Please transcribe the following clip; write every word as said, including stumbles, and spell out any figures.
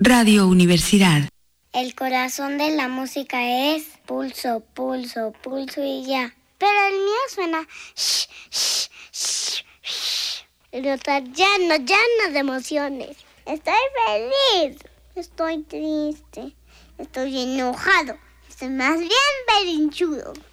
Radio Universidad. El corazón de la música es pulso, pulso, pulso y ya. Pero el mío suena shh, shh, shh, shh. El otro lleno, lleno de emociones. Estoy feliz. Estoy triste. Estoy enojado. Estoy más bien berrinchudo.